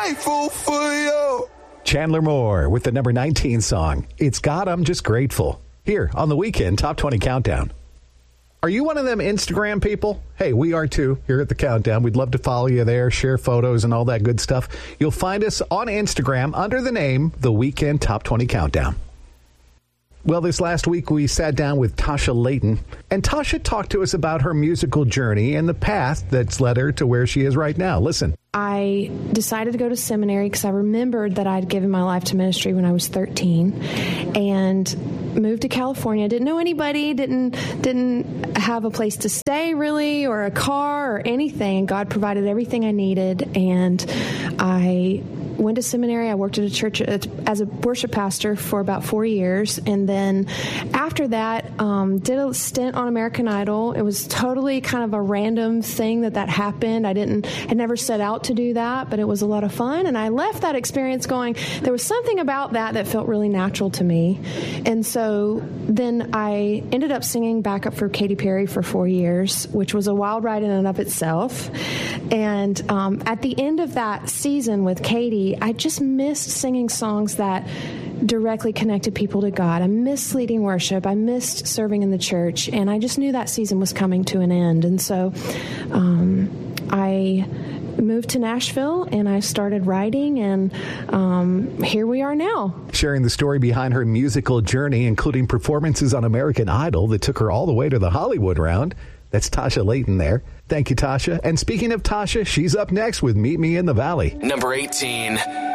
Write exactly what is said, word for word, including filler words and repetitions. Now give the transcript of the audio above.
grateful for you. Chandler Moore with the number nineteen song, It's God, I'm Just Grateful, here on the Weekend Top twenty Countdown. Are you one of them Instagram people? Hey, we are too here at the Countdown. We'd love to follow you there, share photos and all that good stuff. You'll find us on Instagram under the name The Weekend Top twenty Countdown. Well, this last week we sat down with Tasha Layton, and Tasha talked to us about her musical journey and the path that's led her to where she is right now. Listen. I decided to go to seminary because I remembered that I'd given my life to ministry when I was thirteen, and moved to California. Didn't know anybody, didn't didn't have a place to stay really, or a car or anything. God provided everything I needed, and I went to seminary. I worked at a church as a worship pastor for about four years. And then after that, um, did a stint on American Idol. It was totally kind of a random thing that that happened. I didn't, I never set out to do that, but it was a lot of fun. And I left that experience going, there was something about that that felt really natural to me. And so then I ended up singing backup for Katy Perry for four years, which was a wild ride in and of itself. And um, at the end of that season with Katy, I just missed singing songs that directly connected people to God. I missed leading worship. I missed serving in the church. And I just knew that season was coming to an end. And so um, I moved to Nashville and I started writing, and um, here we are now. Sharing the story behind her musical journey, including performances on American Idol that took her all the way to the Hollywood round. That's Tasha Layton there. Thank you, Tasha. And speaking of Tasha, she's up next with Meet Me in the Valley. Number eighteen.